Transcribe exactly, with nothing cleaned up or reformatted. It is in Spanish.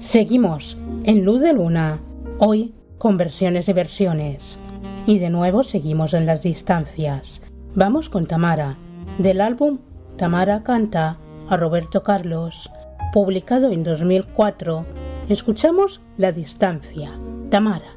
Seguimos en Luz de Luna, hoy con versiones y versiones. Y de nuevo seguimos en las distancias. Vamos con Tamara, del álbum Tamara canta a Roberto Carlos, publicado en dos mil cuatro. Escuchamos La distancia. Tamara.